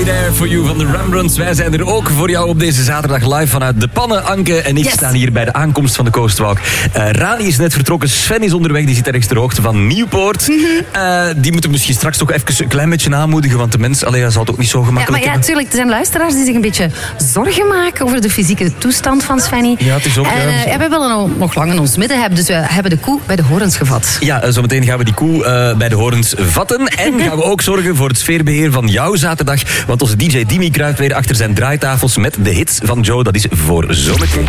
Be There For You van de Rembrandts. Wij zijn er ook voor jou op deze zaterdag live vanuit De Pannen. Anke en ik staan hier bij de aankomst van de Coastwalk. Rani is net vertrokken, Sven is onderweg, die zit ergens ter hoogte van Nieuwpoort. Die moeten we misschien straks toch even een klein beetje aanmoedigen, want de mens zal het ook niet zo gemakkelijk hebben. Tuurlijk, er zijn luisteraars die zich een beetje zorgen maken over de fysieke toestand van Svenny. Ja, het is ook... we willen nog lang in ons midden hebben, dus we hebben de koe bij de horens gevat. Ja, zometeen gaan we die koe bij de horens vatten. En gaan we ook zorgen voor het sfeerbeheer van jouw zaterdag. Want onze DJ Dimi kruipt weer achter zijn draaitafels met de hits van Joe. Dat is voor zometeen.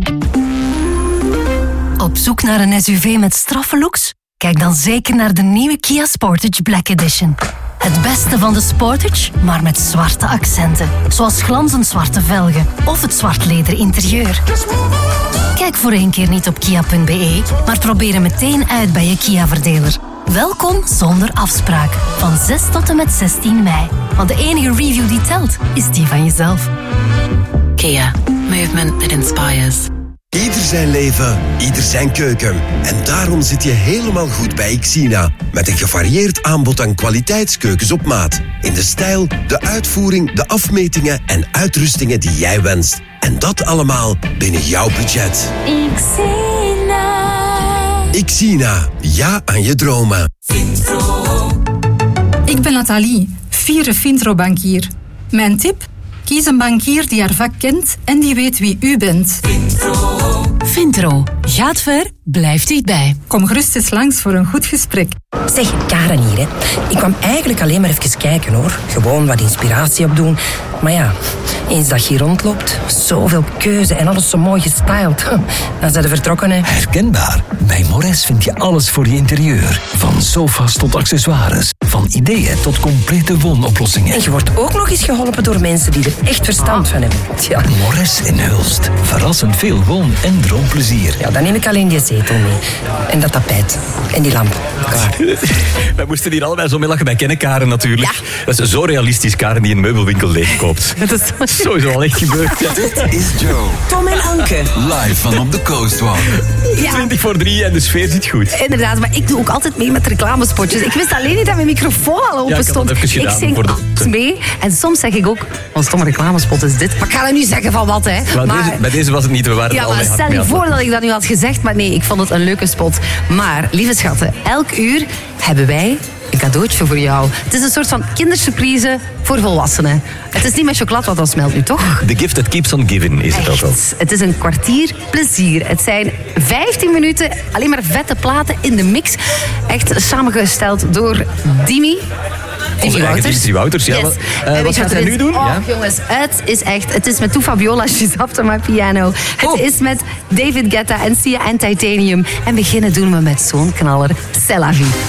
Op zoek naar een SUV met straffe looks? Kijk dan zeker naar de nieuwe Kia Sportage Black Edition. Het beste van de Sportage, maar met zwarte accenten. Zoals glanzend zwarte velgen of het zwart leder interieur. Kijk voor één keer niet op kia.be, maar probeer hem meteen uit bij je Kia-verdeler. Welkom zonder afspraak. Van 6 tot en met 16 mei. Want de enige review die telt, is die van jezelf. Kia. Movement that inspires. Ieder zijn leven, ieder zijn keuken. En daarom zit je helemaal goed bij Xina. Met een gevarieerd aanbod aan kwaliteitskeukens op maat. In de stijl, de uitvoering, de afmetingen en uitrustingen die jij wenst. En dat allemaal binnen jouw budget. Xina, ja aan je dromen. Ik ben Nathalie, fiere Fintro-bankier. Mijn tip? Kies een bankier die haar vak kent en die weet wie u bent. Fintro. Gaat ver, blijft dichtbij. Kom gerust eens langs voor een goed gesprek. Zeg, Karen hier, hè. Ik kwam eigenlijk alleen maar even kijken, hoor. Gewoon wat inspiratie opdoen. Maar ja, eens dat je hier rondloopt, zoveel keuze en alles zo mooi gestyled. Dan zijn we vertrokken, hè. Herkenbaar. Bij Mores vind je alles voor je interieur. Van sofa's tot accessoires. Van ideeën tot complete woonoplossingen. En je wordt ook nog eens geholpen door mensen die er echt verstand van hebben. Tja. Mores in Hulst. Verrassend veel woon- en droomplezier. Ja, dan neem ik alleen die zetel mee. En dat tapijt. En die lamp. Klaar. Wij moesten hier allebei zo mee lachen. Wij kennen Karen natuurlijk. Ja. Dat is zo realistisch, Karen die een meubelwinkel leegkoopt. Dat is sowieso al echt gebeurd. Ja. Dit is Joe. Tom en Anke. Live van op de Coastwalk. Ja. 3:20 en de sfeer zit goed. Inderdaad, maar ik doe ook altijd mee met reclamespotjes. Ik wist alleen niet dat mijn microfoon al open stond. Ik zing altijd mee. En soms zeg ik ook, wat een stomme reclamespot is dit. Maar ik ga er nu zeggen van wat, hè. Bij deze was het niet. We waren ja, maar stel je voor dat ik dat nu had gezegd. Maar nee, ik vond het een leuke spot. Maar, lieve schatten, elk uur hebben wij een cadeautje voor jou. Het is een soort van kindersurprise voor volwassenen. Het is niet met chocolade wat ons smelt nu, toch? The gift that keeps on giving is het ook al. Het is een kwartier plezier. Het zijn 15 minuten, alleen maar vette platen in de mix. Echt samengesteld door Dimi. Dimitri Wouters. Ja. Yes. Wat gaat hij nu doen? Oh, jongens, het is met Toe Fabiola, She's Up to My Piano. Het is met David Guetta en Sia en Titanium. En beginnen doen we met zo'n knaller, C'est la vie.